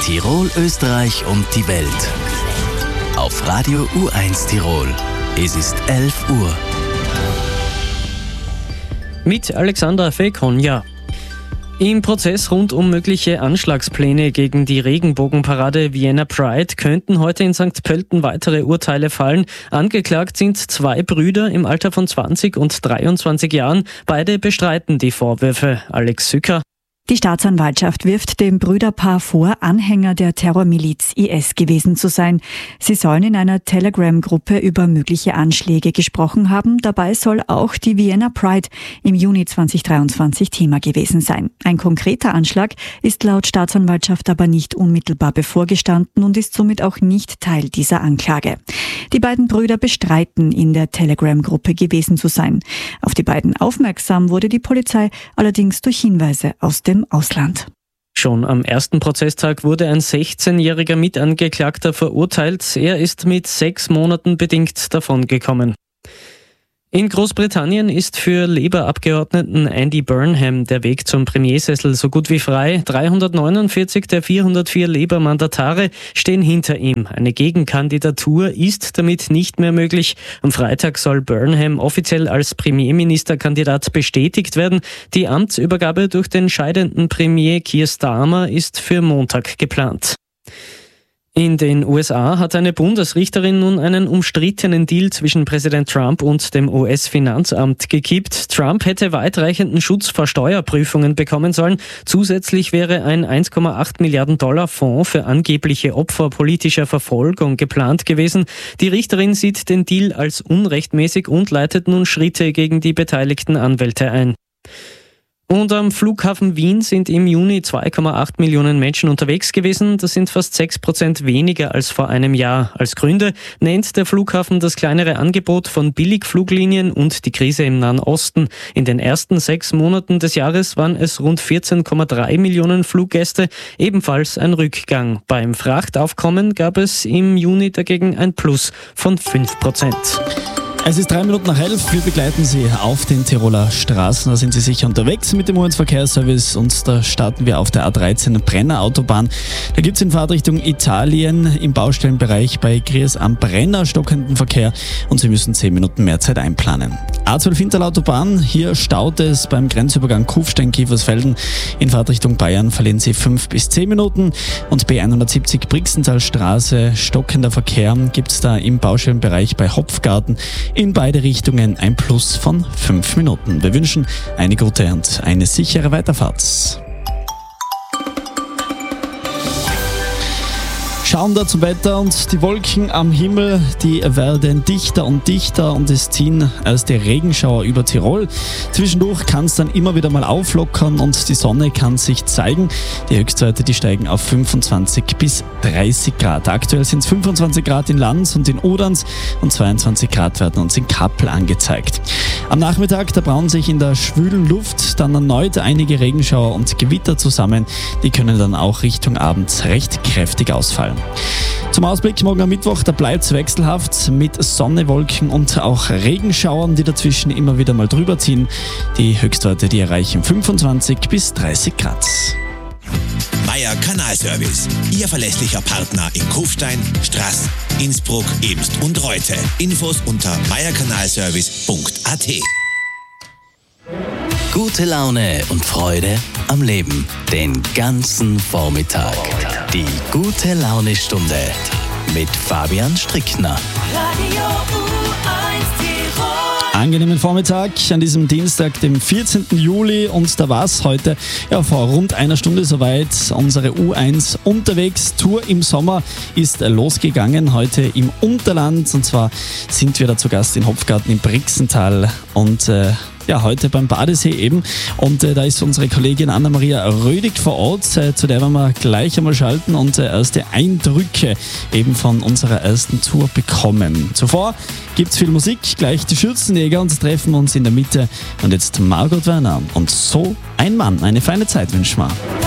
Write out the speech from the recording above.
Tirol, Österreich und die Welt. Auf Radio U1 Tirol. Es ist 11 Uhr. Mit Alexandra Fekonja. Im Prozess rund um mögliche Anschlagspläne gegen die Regenbogenparade Vienna Pride könnten heute in St. Pölten weitere Urteile fallen. Angeklagt sind 2 Brüder im Alter von 20 und 23 Jahren. Beide bestreiten die Vorwürfe. Alex Sücker. Die Staatsanwaltschaft wirft dem Brüderpaar vor, Anhänger der Terrormiliz IS gewesen zu sein. Sie sollen in einer Telegram-Gruppe über mögliche Anschläge gesprochen haben. Dabei soll auch die Vienna Pride im Juni 2023 Thema gewesen sein. Ein konkreter Anschlag ist laut Staatsanwaltschaft aber nicht unmittelbar bevorgestanden und ist somit auch nicht Teil dieser Anklage. Die beiden Brüder bestreiten, in der Telegram-Gruppe gewesen zu sein. Auf die beiden aufmerksam wurde die Polizei allerdings durch Hinweise aus dem Ausland. Schon am ersten Prozesstag wurde ein 16-jähriger Mitangeklagter verurteilt. Er ist mit 6 Monaten bedingt davongekommen. In Großbritannien ist für Labour-Abgeordneten Andy Burnham der Weg zum Premiersessel so gut wie frei. 349 der 404 Labour-Mandatare stehen hinter ihm. Eine Gegenkandidatur ist damit nicht mehr möglich. Am Freitag soll Burnham offiziell als Premierministerkandidat bestätigt werden. Die Amtsübergabe durch den scheidenden Premier Keir Starmer ist für Montag geplant. In den USA hat eine Bundesrichterin nun einen umstrittenen Deal zwischen Präsident Trump und dem US-Finanzamt gekippt. Trump hätte weitreichenden Schutz vor Steuerprüfungen bekommen sollen. Zusätzlich wäre ein 1,8 Milliarden Dollar Fonds für angebliche Opfer politischer Verfolgung geplant gewesen. Die Richterin sieht den Deal als unrechtmäßig und leitet nun Schritte gegen die beteiligten Anwälte ein. Und am Flughafen Wien sind im Juni 2,8 Millionen Menschen unterwegs gewesen. Das sind fast 6% weniger als vor einem Jahr. Als Gründe nennt der Flughafen das kleinere Angebot von Billigfluglinien und die Krise im Nahen Osten. In den ersten 6 Monaten des Jahres waren es rund 14,3 Millionen Fluggäste, ebenfalls ein Rückgang. Beim Frachtaufkommen gab es im Juni dagegen ein Plus von 5%. Es ist 11:03. Wir begleiten Sie auf den Tiroler Straßen. Da sind Sie sicher unterwegs mit dem U1 Verkehrsservice und da starten wir auf der A13 Brenner Autobahn. Da gibt es in Fahrtrichtung Italien im Baustellenbereich bei Griers am Brenner stockenden Verkehr und Sie müssen 10 Minuten mehr Zeit einplanen. A12 Hinterlautobahn, hier staut es beim Grenzübergang Kufstein-Kiefersfelden. In Fahrtrichtung Bayern verlieren Sie 5 bis 10 Minuten und B170 Brixentalstraße, stockender Verkehr gibt es da im Baustellenbereich bei Hopfgarten. In beide Richtungen ein Plus von 5 Minuten. Wir wünschen eine gute und eine sichere Weiterfahrt. Schauen da zum Wetter und die Wolken am Himmel, die werden dichter und dichter und es ziehen erste Regenschauer über Tirol. Zwischendurch kann es dann immer wieder mal auflockern und die Sonne kann sich zeigen. Die Höchstwerte, die steigen auf 25 bis 30 Grad. Aktuell sind es 25 Grad in Lanz und in Oderns und 22 Grad werden uns in Kappel angezeigt. Am Nachmittag, da brauen sich in der schwülen Luft dann erneut einige Regenschauer und Gewitter zusammen. Die können dann auch Richtung Abend recht kräftig ausfallen. Zum Ausblick morgen am Mittwoch, da bleibt es wechselhaft mit Sonne, Wolken und auch Regenschauern, die dazwischen immer wieder mal drüber ziehen. Die Höchstwerte, die erreichen 25 bis 30 Grad. Meier Kanalservice, Ihr verlässlicher Partner in Kufstein, Straß, Innsbruck, Ebst und Reute. Infos unter meierkanalservice.at. Gute Laune und Freude am Leben. Den ganzen Vormittag. Die gute Laune-Stunde mit Fabian Strickner. Radio U1 Tirol. Angenehmen Vormittag an diesem Dienstag, dem 14. Juli und da war es heute vor rund einer Stunde soweit. Unsere U1 Unterwegs-Tour im Sommer ist losgegangen, heute im Unterland und zwar sind wir da zu Gast in Hopfgarten im Brixental und heute beim Badesee eben. Und da ist unsere Kollegin Anna-Maria Rödig vor Ort, zu der werden wir gleich einmal schalten und erste Eindrücke eben von unserer ersten Tour bekommen. Zuvor gibt's viel Musik, gleich die Schürzenjäger und treffen uns in der Mitte. Und jetzt Margot Werner und So ein Mann. Eine feine Zeit wünschen wir.